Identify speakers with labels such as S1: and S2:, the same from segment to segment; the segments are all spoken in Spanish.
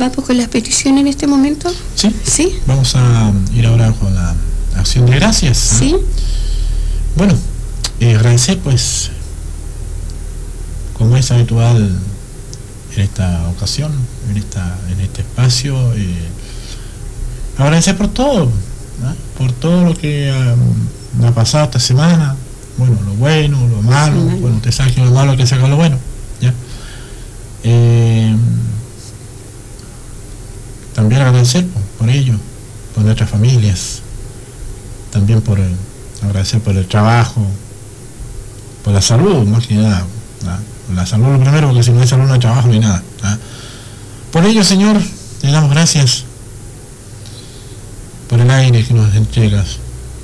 S1: ¿Vamos con las peticiones en este momento?
S2: Sí.
S1: ¿Sí?
S2: Vamos a ir ahora con la acción de gracias.
S1: Sí.
S2: Bueno, agradecer pues, como es habitual en esta ocasión, en este espacio, agradecer por todo, ¿no? Por todo lo que ha pasado esta semana, bueno, lo bueno, lo malo, bueno, usted sabe que lo malo hay que sacar lo bueno, ¿ya? También agradecer por ello, por nuestras familias, también agradecer por el trabajo, por la salud, más que nada, ¿no? La salud lo primero, porque si no hay salud no hay trabajo ni nada, ¿no? Por ello, Señor, le damos gracias por el aire que nos entregas,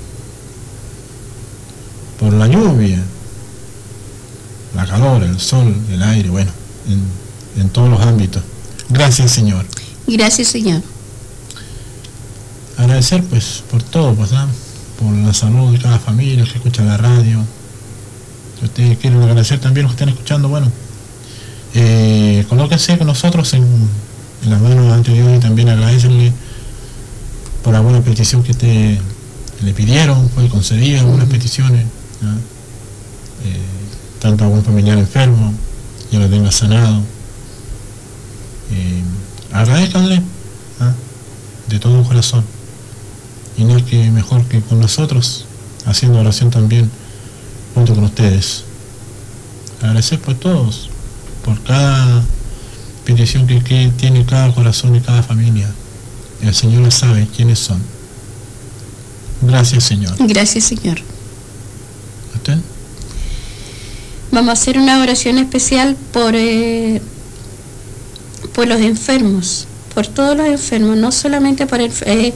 S2: por la lluvia, la calor, el sol, el aire, bueno, en todos los ámbitos. Gracias, Señor.
S1: Gracias, Señor.
S2: Agradecer pues por todo, pues, ¿no? Por la salud de cada familia que escucha la radio. Si ustedes quieren agradecer también los que están escuchando, bueno, colóquense con nosotros en las manos ante Dios y también agradecerle por la buena petición que ustedes le pidieron, fue concedida, algunas peticiones, ¿no? Tanto a algún familiar enfermo, ya lo tenga sanado. Agradezcanle, ¿no? De todo corazón, y no es que mejor que con nosotros, haciendo oración también junto con ustedes. Agradecer por todos, por cada petición que tiene cada corazón y cada familia. El Señor sabe quiénes son. Gracias, Señor.
S1: Gracias, Señor.
S2: ¿Usted?
S1: Vamos a hacer una oración especial por los enfermos, por todos los enfermos, no solamente por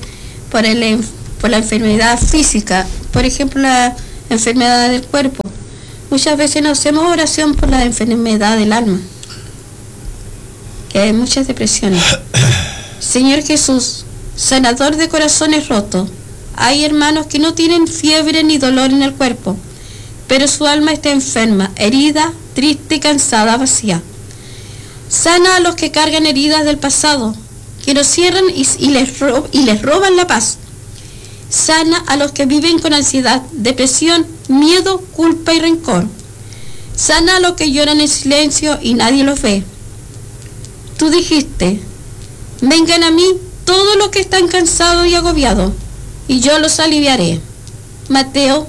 S1: la enfermedad física, por ejemplo la enfermedad del cuerpo. Muchas veces no hacemos oración por la enfermedad del alma, que hay muchas depresiones. Señor Jesús, sanador de corazones rotos, hay hermanos que no tienen fiebre ni dolor en el cuerpo, pero su alma está enferma, herida, triste, cansada, vacía. Sana a los que cargan heridas del pasado, que los cierran y les roban la paz. Sana a los que viven con ansiedad, depresión, miedo, culpa y rencor. Sana a los que lloran en silencio y nadie los ve. Tú dijiste, vengan a mí todos los que están cansados y agobiados, y yo los aliviaré. Mateo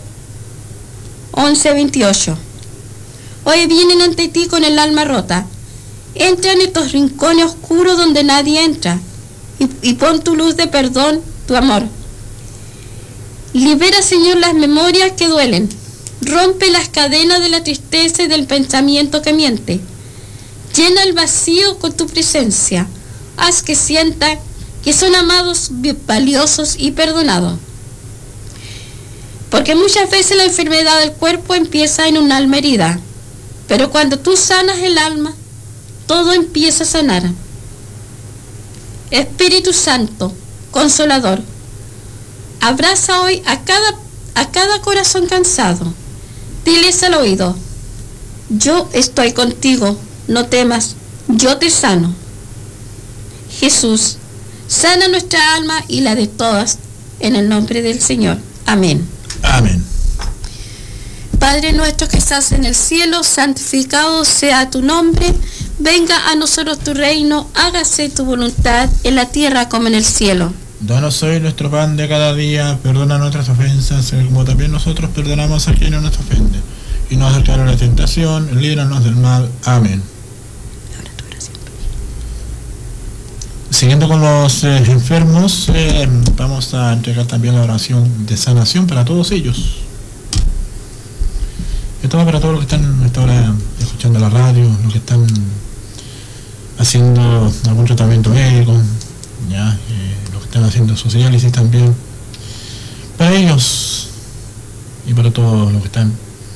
S1: 11:28. Hoy vienen ante ti con el alma rota. Entra en estos rincones oscuros donde nadie entra y pon tu luz de perdón, tu amor. Libera, Señor, las memorias que duelen. Rompe las cadenas de la tristeza y del pensamiento que miente. Llena el vacío con tu presencia. Haz que sientan que son amados, valiosos y perdonados. Porque muchas veces la enfermedad del cuerpo empieza en un alma herida, pero cuando tú sanas el alma, todo empieza a sanar. Espíritu Santo, Consolador, abraza hoy a cada corazón cansado. Diles al oído, yo estoy contigo, no temas, yo te sano. Jesús, sana nuestra alma y la de todas, en el nombre del Señor. Amén.
S2: Amén.
S1: Padre nuestro que estás en el cielo, santificado sea tu nombre. Venga a nosotros tu reino, hágase tu voluntad en la tierra como en el cielo.
S2: Danos hoy nuestro pan de cada día, perdona nuestras ofensas, como también nosotros perdonamos a quienes nos ofenden. Y no nos dejes caer en la tentación, líbranos del mal. Amén. Siguiendo con los enfermos, vamos a entregar también la oración de sanación para todos ellos. Esto va para todos los que están hasta ahora escuchando la radio, los que están haciendo algún tratamiento médico, ya, los que están haciendo su diálisis también, para ellos y para todos los que están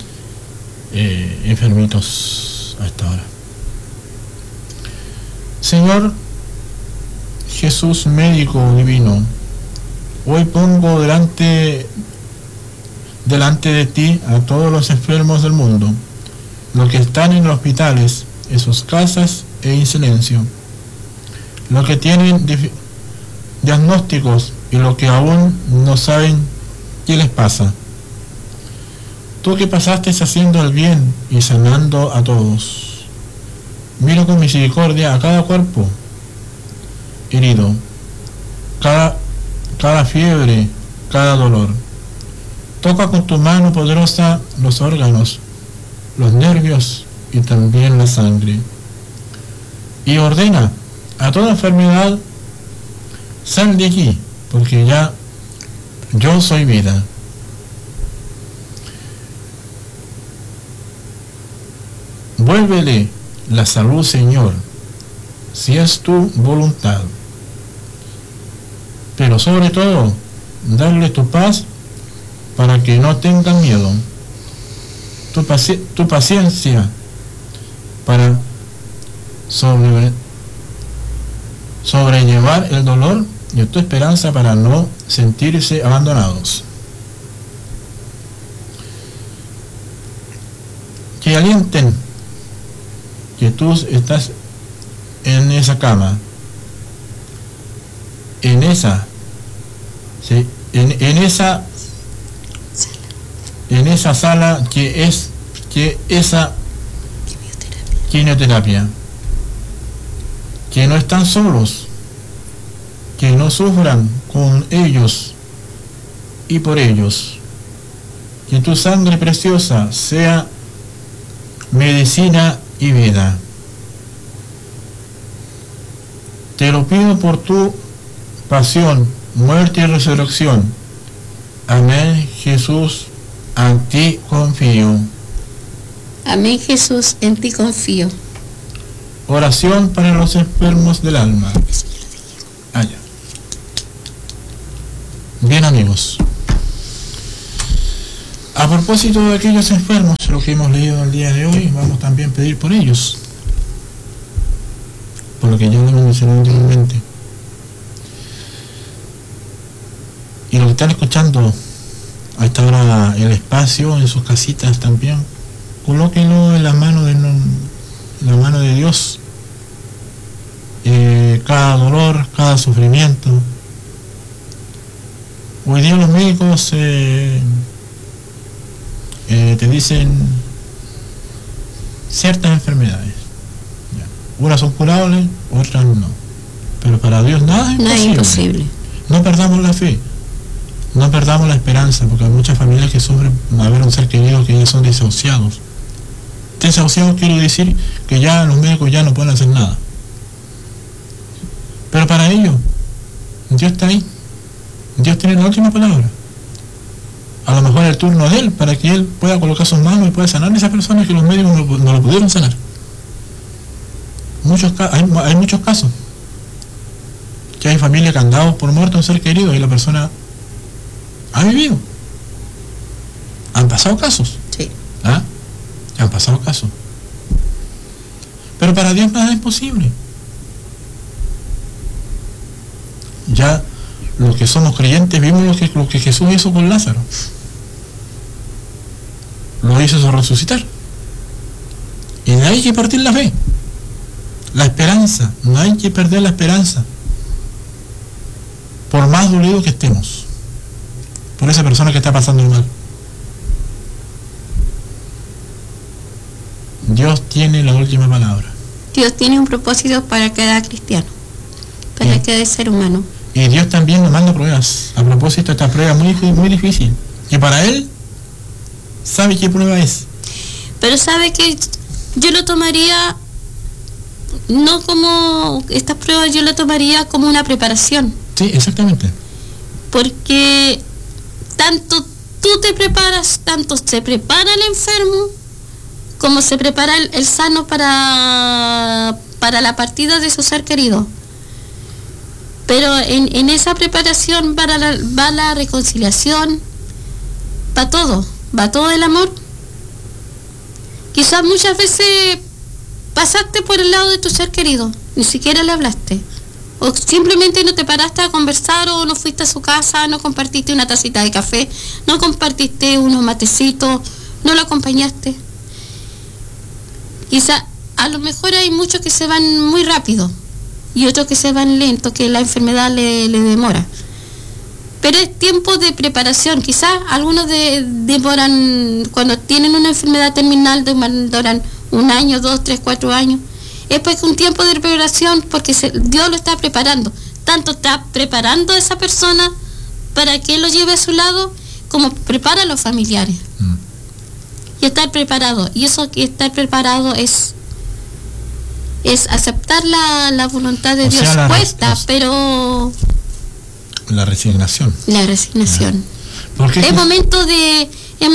S2: enfermitos hasta ahora. Señor Jesús, médico divino, hoy pongo delante de ti a todos los enfermos del mundo, los que están en los hospitales, en sus casas e en silencio. los que tienen diagnósticos y los que aún no saben qué les pasa. Tú que pasaste haciendo el bien y sanando a todos, mira con misericordia a cada cuerpo herido, cada fiebre, cada dolor. Toca con tu mano poderosa los órganos, los nervios y también la sangre. Y ordena a toda enfermedad, sal de aquí, porque ya yo soy vida. Vuélvele la salud, Señor, si es tu voluntad. Pero sobre todo, darle tu paz para que no tengan miedo, tu paciencia para sobrellevar el dolor y tu esperanza para no sentirse abandonados. Que alienten que tú estás en esa cama, en esa sala que es esa quimioterapia, que no están solos, que no sufran con ellos y por ellos, que tu sangre preciosa sea medicina y vida. Te lo pido por tu pasión, muerte y resurrección. Amén, Jesús, en ti confío.
S1: Amén, Jesús, en ti confío.
S2: Oración para los enfermos del alma. Allá. Bien, amigos. A propósito de aquellos enfermos, lo que hemos leído el día de hoy, vamos también a pedir por ellos, por lo que ya lo hemos mencionado anteriormente. Y los que están escuchando a esta hora el espacio, en sus casitas también, colóquenlo en la mano de Dios. Cada dolor, cada sufrimiento. Hoy día los médicos te dicen ciertas enfermedades. Unas son curables, otras no. Pero para Dios nada es imposible. No perdamos la fe, no perdamos la esperanza, porque hay muchas familias que sufren a ver un ser querido que ya son desahuciados. Desahuciados quiero decir que ya los médicos ya no pueden hacer nada. Pero para ellos, Dios está ahí. Dios tiene la última palabra. A lo mejor el turno de Él, para que Él pueda colocar sus manos y pueda sanar a esas personas que los médicos no lo pudieron sanar. Hay muchos casos. Que hay familias que han dado por muerto a un ser querido y la persona ha vivido. Han pasado casos.
S1: Sí.
S2: ¿Ah? Han pasado casos. Pero para Dios nada es imposible. Ya los que somos creyentes vimos lo que Jesús hizo con Lázaro. Lo hizo resucitar. Y de ahí hay que partir la fe. La esperanza. No hay que perder la esperanza. Por más dolidos que estemos. Por esa persona que está pasando mal. Dios tiene la última palabra.
S1: Dios tiene un propósito para cada cristiano, para cada ser humano.
S2: Y Dios también nos manda pruebas. A propósito, esta prueba es muy difícil. Y para Él, sabe qué prueba es.
S1: Pero sabe que yo lo tomaría, no como estas pruebas, yo lo tomaría como una preparación.
S2: Sí, exactamente.
S1: Porque tanto tú te preparas, tanto se prepara el enfermo, como se prepara el sano para la partida de su ser querido. Pero en esa preparación va la reconciliación, va todo el amor. Quizás muchas veces pasaste por el lado de tu ser querido, ni siquiera le hablaste. O simplemente no te paraste a conversar, o no fuiste a su casa, no compartiste una tacita de café, no compartiste unos matecitos, no lo acompañaste. Quizás a lo mejor hay muchos que se van muy rápido, y otros que se van lento, que la enfermedad le demora. Pero es tiempo de preparación. Quizás algunos demoran, cuando tienen una enfermedad terminal, demoran 1 año, 2, 3, 4 años. Es pues un tiempo de preparación porque Dios lo está preparando. Tanto está preparando a esa persona para que Él lo lleve a su lado, como prepara a los familiares. Y estar preparado. Y eso que estar preparado es aceptar la voluntad de Dios. Cuesta, pero...
S2: La resignación.
S1: La resignación. Es momento de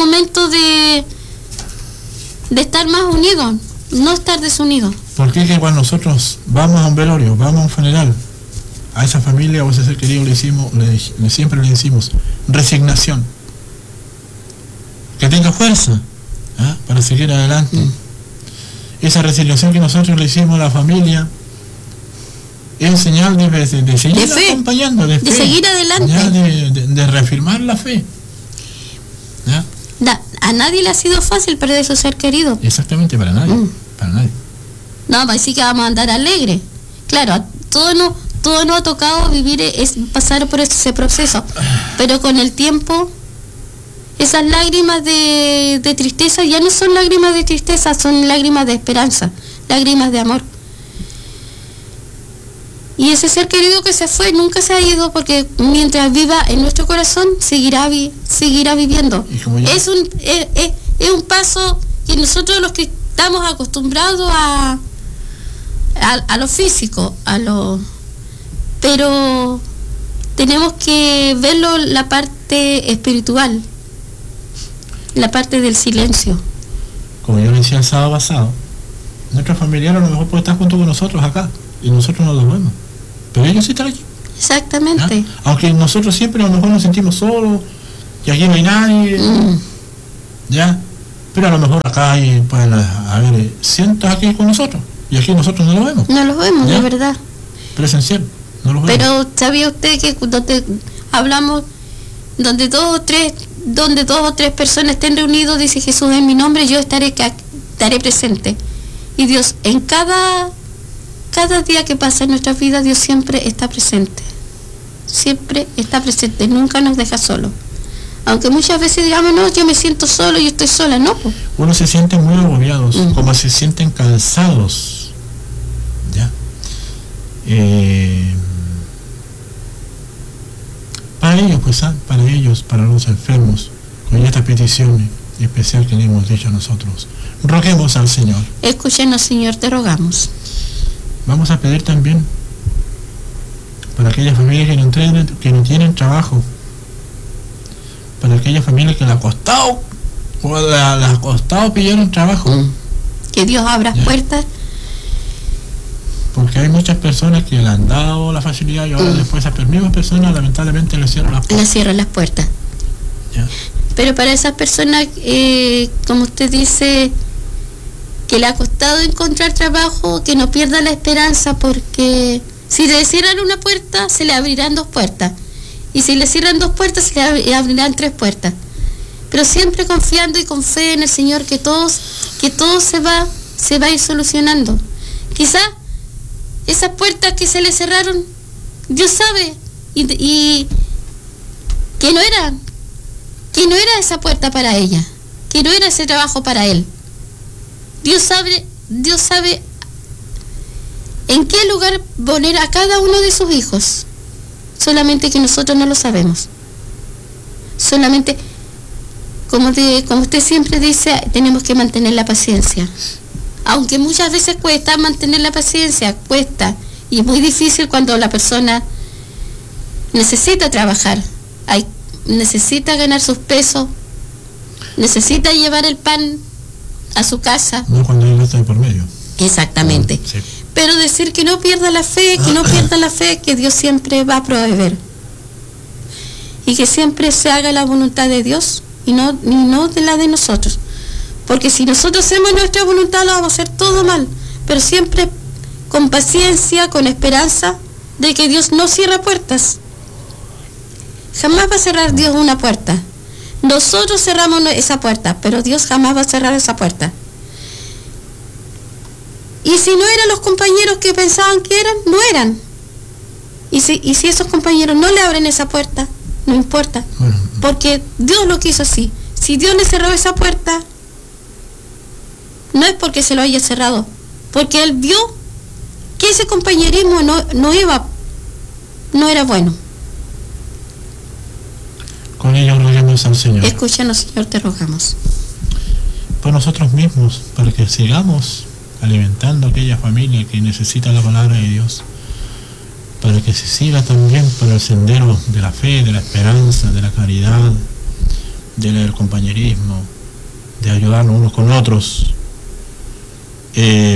S1: estar más unidos, no estar desunidos.
S2: ¿Por qué que cuando nosotros vamos a un velorio, vamos a un funeral, a esa familia o a ese ser querido siempre le decimos resignación? Que tenga fuerza para seguir adelante. Esa resignación que nosotros le hicimos a la familia es señal de seguir
S1: de fe,
S2: acompañando, de
S1: seguir adelante,
S2: de reafirmar la fe.
S1: A nadie le ha sido fácil perder su ser querido.
S2: Exactamente, para nadie. Para nadie.
S1: No, así que vamos a andar alegre. Claro, todo no ha tocado vivir, pasar por ese proceso, pero con el tiempo esas lágrimas de tristeza ya no son lágrimas de tristeza, son lágrimas de esperanza, lágrimas de amor. Y ese ser querido que se fue nunca se ha ido, porque mientras viva en nuestro corazón seguirá viviendo. Es un paso que nosotros los que estamos acostumbrados a lo físico, pero tenemos que verlo la parte espiritual, la parte del silencio.
S2: Como yo le decía el sábado pasado, nuestro familiar a lo mejor puede estar junto con nosotros acá y nosotros no lo vemos, pero ellos sí están aquí.
S1: Exactamente.
S2: Aunque nosotros siempre a lo mejor nos sentimos solos y aquí no hay nadie, pero a lo mejor acá pueden haber cientos aquí con nosotros y aquí nosotros no lo vemos.
S1: No los vemos, de verdad.
S2: Presencial, no los vemos.
S1: Pero ¿sabía usted que donde hablamos, donde dos o tres personas estén reunidos, dice Jesús, en mi nombre yo estaré presente? Y Dios, en cada día que pasa en nuestras vidas, Dios siempre está presente. Siempre está presente, nunca nos deja solos. Aunque muchas veces digamos, no, yo me siento solo, yo estoy sola, no.
S2: Uno se siente muy agobiados, como se sienten cansados. Para los enfermos, con esta petición especial que le hemos dicho a nosotros, roguemos al Señor.
S1: Escúchenos, Señor, te rogamos.
S2: Vamos a pedir también para aquellas familias que no tienen trabajo, para aquellas familias que le ha costado pillar un trabajo.
S1: Que Dios abra puertas.
S2: Porque hay muchas personas que le han dado la facilidad y ahora después esas mismas personas lamentablemente le cierran las puertas.
S1: Pero para esas personas, como usted dice, que le ha costado encontrar trabajo, que no pierda la esperanza, porque si le cierran una puerta, se le abrirán 2 puertas. Y si le cierran 2 puertas, se le abrirán 3 puertas. Pero siempre confiando y con fe en el Señor, que todo se va a ir solucionando. Quizá esas puertas que se le cerraron, Dios sabe, y que no era esa puerta para ella, que no era ese trabajo para él. Dios sabe en qué lugar poner a cada uno de sus hijos, solamente que nosotros no lo sabemos. Solamente, como usted siempre dice, tenemos que mantener la paciencia. Aunque muchas veces cuesta mantener la paciencia, y es muy difícil cuando la persona necesita trabajar, necesita ganar sus pesos, necesita llevar el pan a su casa.
S2: No cuando hay gasto de por medio.
S1: Exactamente. Sí. Pero decir que no pierda la fe, que Dios siempre va a proveer. Y que siempre se haga la voluntad de Dios y no de la de nosotros. Porque si nosotros hacemos nuestra voluntad, lo vamos a hacer todo mal. Pero siempre con paciencia, con esperanza de que Dios no cierra puertas. Jamás va a cerrar Dios una puerta. Nosotros cerramos esa puerta, pero Dios jamás va a cerrar esa puerta. Y si no eran los compañeros que pensaban que eran, no eran. Y si esos compañeros no le abren esa puerta, no importa.
S2: Bueno,
S1: Porque Dios lo quiso así. Si Dios le cerró esa puerta, no es porque se lo haya cerrado, porque Él vio que ese compañerismo no era bueno.
S2: con ello roguemos al Señor.
S1: Escúchanos, Señor, te rogamos.
S2: Por nosotros mismos, para que sigamos alimentando a aquella familia que necesita la palabra de Dios, para que se siga también por el sendero de la fe, de la esperanza, de la caridad, del compañerismo, de ayudarnos unos con otros, de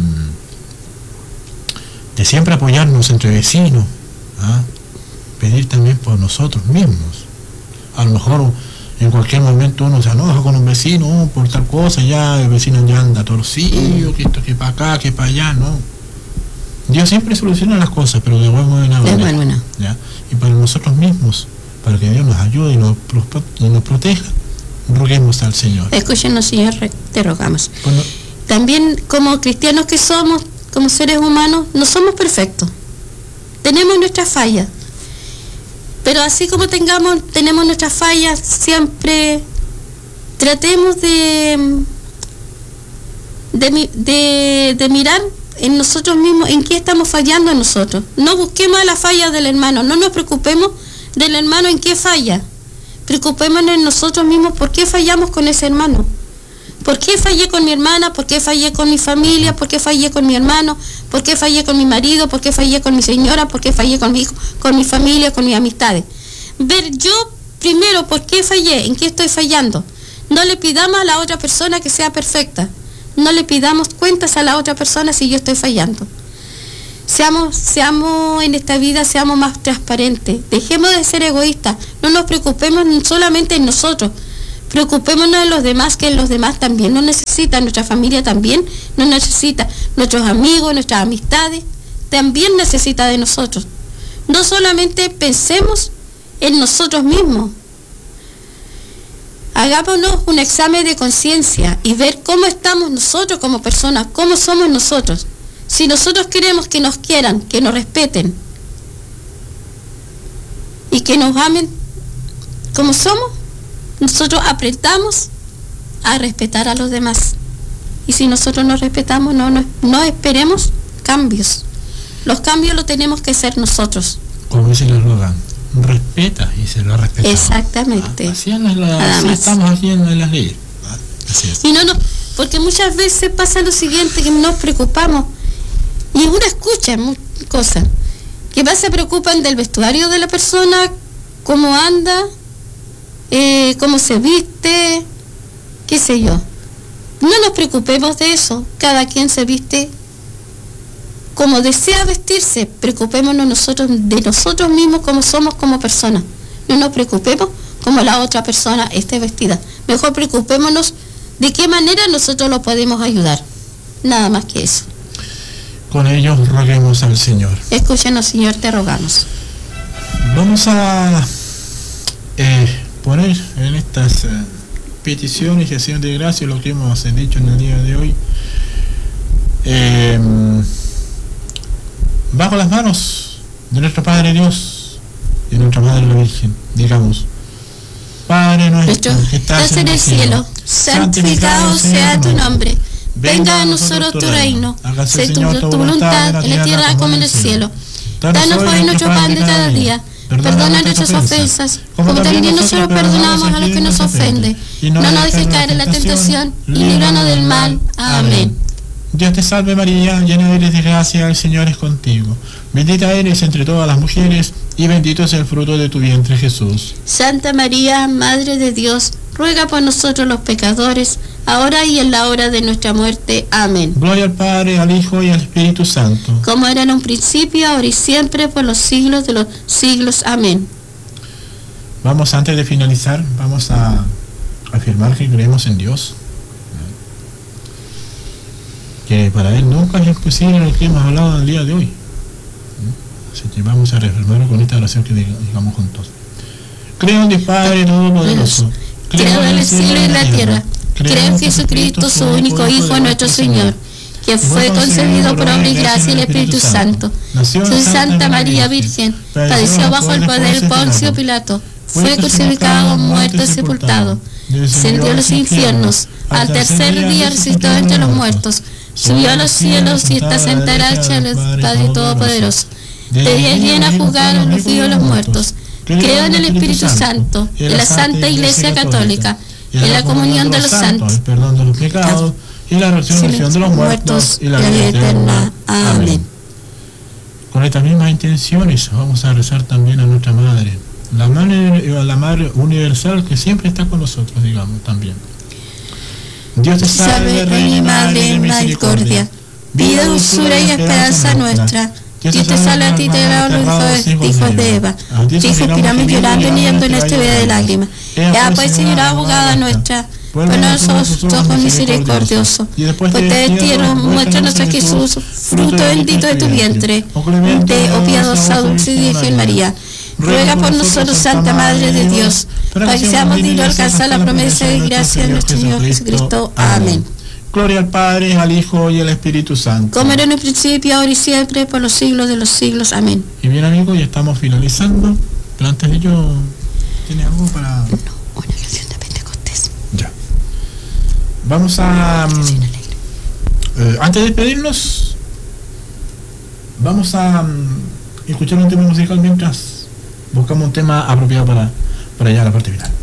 S2: siempre apoyarnos entre vecinos, pedir también por nosotros mismos. A lo mejor en cualquier momento uno se enoja con un vecino por tal cosa, ya el vecino ya anda torcido, que esto, que para acá, que para allá, no. Dios siempre soluciona las cosas, pero de buena manera. ¿Ya? Y para nosotros mismos, para que Dios nos ayude y nos proteja, roguemos al Señor.
S1: Escúchenos, Señor, te rogamos.
S2: Bueno,
S1: También como cristianos que somos, como seres humanos, no somos perfectos. Tenemos nuestras fallas. Pero así como tenemos nuestras fallas, siempre tratemos de mirar en nosotros mismos, en qué estamos fallando nosotros. No busquemos las fallas del hermano, no nos preocupemos del hermano en qué falla. Preocupémonos en nosotros mismos por qué fallamos con ese hermano. ¿Por qué fallé con mi hermana? ¿Por qué fallé con mi familia? ¿Por qué fallé con mi hermano? ¿Por qué fallé con mi marido? ¿Por qué fallé con mi señora? ¿Por qué fallé con mi hijo, con mi familia, con mis amistades? Ver yo primero por qué fallé, en qué estoy fallando. No le pidamos a la otra persona que sea perfecta. No le pidamos cuentas a la otra persona si yo estoy fallando. Seamos en esta vida, seamos más transparentes. Dejemos de ser egoístas. No nos preocupemos solamente en nosotros. Preocupémonos de los demás, que los demás también nos necesitan, nuestra familia también nos necesita, nuestros amigos, nuestras amistades también necesitan de nosotros. No solamente pensemos en nosotros mismos. Hagámonos un examen de conciencia y ver cómo estamos nosotros como personas, cómo somos nosotros. Si nosotros queremos que nos quieran, que nos respeten y que nos amen como somos, nosotros aprendamos a respetar a los demás. Y si nosotros nos respetamos, no esperemos cambios. Los cambios los tenemos que hacer nosotros.
S2: como dice el eslogan, respeta y se lo respeta.
S1: Exactamente.
S2: Así estamos aquí en las leyes. Así es.
S1: Y no, porque muchas veces pasa lo siguiente, que nos preocupamos y uno escucha cosas que más se preocupan del vestuario de la persona, cómo anda, cómo se viste, qué sé yo. No nos preocupemos de eso, cada quien se viste como desea vestirse, preocupémonos de nosotros mismos como somos como personas. No nos preocupemos como la otra persona esté vestida. Mejor preocupémonos de qué manera nosotros lo podemos ayudar. Nada más que eso.
S2: Con ello roguemos al Señor.
S1: Escúchenos, Señor, te rogamos.
S2: Vamos a poner en estas peticiones y acción de gracia lo que hemos dicho en el día de hoy. Bajo las manos de nuestro Padre Dios y de nuestra Madre la Virgen, digamos: Padre nuestro que estás en el cielo, santificado sea tu nombre. Venga a nosotros tu reino. Hágase, Señor, tu voluntad en la tierra como en el cielo. Danos hoy nuestro pan de cada día. Perdona nuestras ofensas, como también nosotros perdonamos a los que nos ofenden. No nos dejes caer en la tentación y líbranos del mal. Amén. Dios te salve María, llena eres de gracia, el Señor es contigo. Bendita eres entre todas las mujeres, y bendito es el fruto de tu vientre, Jesús.
S1: Santa María, Madre de Dios, ruega por nosotros los pecadores, ahora y en la hora de nuestra muerte. Amén.
S2: Gloria al Padre, al Hijo y al Espíritu Santo.
S1: Como era en un principio, ahora y siempre, por los siglos de los siglos. Amén.
S2: Vamos, antes de finalizar, vamos a afirmar que creemos en Dios. Que para Él nunca es imposible lo que hemos hablado el día de hoy. Así que vamos a reafirmarlo con esta oración que digamos juntos. Creo en Dios Padre Todopoderoso,
S1: creo en el cielo y en la tierra, creo en Jesucristo, su único Hijo, nuestro Señor. que fue concebido por obra y gracia del Espíritu Santo.
S2: Nació
S1: Soy
S2: en
S1: Santa María Virgen, padeció bajo el poder de Poncio Pilato, fue crucificado, muerto y sepultado, descendió a los infiernos, al tercer día resucitó entre los muertos, subió a los cielos y está sentada a la derecha del Padre Todopoderoso. De día viene a juzgar a los vivos y los muertos. Creo en el Espíritu Santo, en la Santa Iglesia Católica, en la comunión de los santos,
S2: el perdón de los pecados y la resurrección de los muertos y la vida eterna. Amén. Con estas mismas intenciones vamos a rezar también a nuestra Madre, la Madre Universal que siempre está con nosotros, digamos, también. Dios te salve, Reina y Madre de misericordia, vida, dulzura y esperanza nuestra. Dios te salve, a ti te damos los hijos de Eva. A ti suspiramos llorando y niendo en esta vida de lágrimas. Ea pues, Señora abogada nuestra, por nosotros ojos misericordiosos, pues te destierro, muéstranos a Jesús, fruto bendito de tu vientre, de piadosa dulce Virgen María. Ruega por nosotros, Santa Madre de Dios, para que seamos dignos de alcanzar la promesa de gracia de nuestro Señor Jesucristo. Amén. Gloria al Padre, al Hijo y al Espíritu Santo.
S1: Como era en el principio, ahora y siempre, por los siglos de los siglos. Amén.
S2: Y bien, amigos, ya estamos finalizando. Pero antes de ello, ¿tiene algo para...?
S1: No, una canción de Pentecostés.
S2: Ya. Vamos a... antes de despedirnos, vamos a escuchar un tema musical mientras buscamos un tema apropiado para llegar a la parte final.